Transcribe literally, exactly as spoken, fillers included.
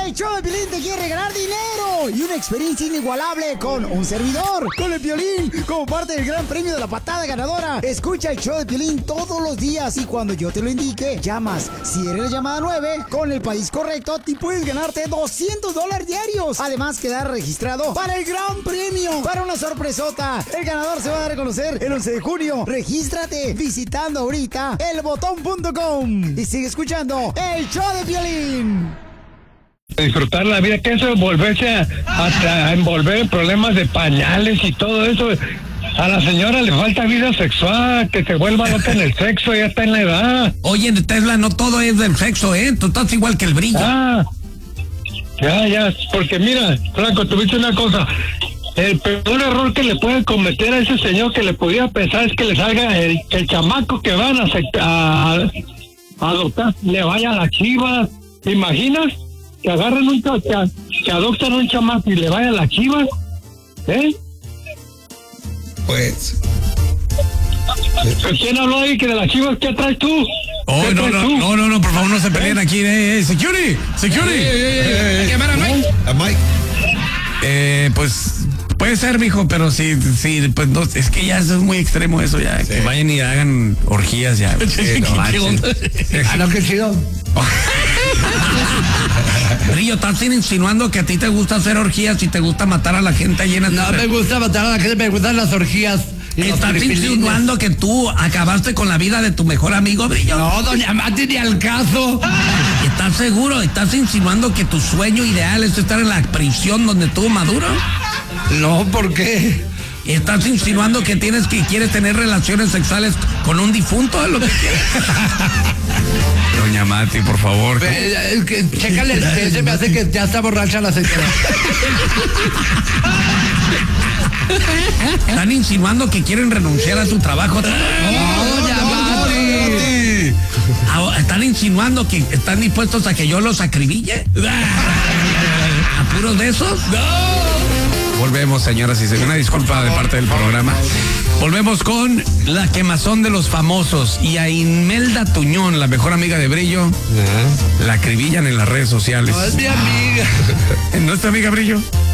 El show de Piolín te quiere regalar dinero y una experiencia inigualable con un servidor, con el Piolín, como parte del gran premio de la patada ganadora. Escucha el show de Piolín todos los días y cuando yo te lo indique, llamas. Si eres la llamada nueve, con el país correcto, te puedes ganarte doscientos dólares diarios. Además, quedar registrado para el gran premio, para una sorpresota. El ganador se va a dar a conocer el once de junio. Regístrate visitando ahorita el botón punto com y sigue escuchando el show de Piolín. Disfrutar la vida, que eso es volverse a, a, a envolver en problemas de pañales y todo eso. A la señora le falta vida sexual, que se vuelva loca en el sexo, ya está en la edad. Oye, Tesla, no todo es del sexo, ¿eh? Tú estás igual que el Brillo. Ah, ya, ya, porque mira, Franco, tuviste una cosa. El peor error que le puede cometer a ese señor que le podía pensar es que le salga el, el chamaco que van a, a, a adoptar, le vaya a las Chivas. ¿Te imaginas? Que agarren un que, que adoptan un chamaco y le vaya a las Chivas, ¿eh? Pues. ¿Quién habló ahí que de las Chivas qué traes tú? Oh, no, no, tú? no, no, no, por favor, no se peleen aquí. Eh, eh, security, security. Eh, ¿Qué para Mike? Mike. Eh, pues puede ser, mijo, pero sí, sí, pues no, es que ya eso es muy extremo eso ya. Sí. Que vayan y hagan orgías ya. Sí, no, ah, no, qué chido. Brillo, estás insinuando que a ti te gusta hacer orgías y te gusta matar a la gente llena. No me gusta matar a la gente, me gustan las orgías. ¿Estás insinuando que tú acabaste con la vida de tu mejor amigo, Brillo? No, doña Mati, ni al caso. ¿Estás seguro? ¿Estás insinuando que tu sueño ideal es estar en la prisión donde tú, Maduro? No, ¿por qué? ¿Estás insinuando que tienes que quieres tener relaciones sexuales con un difunto? ¿Es lo que quieres? Doña Mati, por favor. Eh, que, chécale, que se me hace que ya está borracha la señora. ¿Están insinuando que quieren renunciar a su trabajo? No, doña Mati. ¿Están insinuando que están dispuestos a que yo los acribille? ¿A puros de esos? No. Volvemos, señoras y señores, una disculpa de parte del programa. Volvemos con la quemazón de los famosos y a Imelda Tuñón, la mejor amiga de Brillo, uh-huh. La acribillan en las redes sociales. No es mi amiga. ¿No es tu amiga, Brillo?